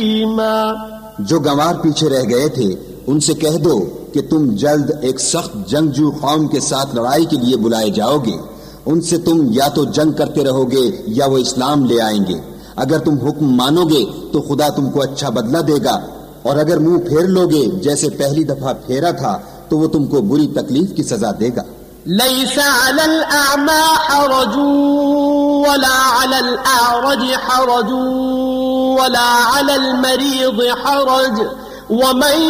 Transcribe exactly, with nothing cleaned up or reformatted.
जो गंवार पीछे रह गए थे उनसे कह दो कि तुम जल्द एक सख्त जंगजू कौम के साथ लड़ाई के लिए बुलाए जाओगे। उनसे तुम या तो जंग करते रहोगे या वो इस्लाम ले आएंगे। अगर तुम हुक्म मानोगे तो खुदा तुमको अच्छा बदला देगा, और अगर मुंह फेर लोगे जैसे पहली दफा फेरा था तो वो तुमको बुरी तकलीफ की सजा देगा। लैसा अलल अअमा हरजू वला अलल अअरज हरजू वला अलल मरीद हरज वमन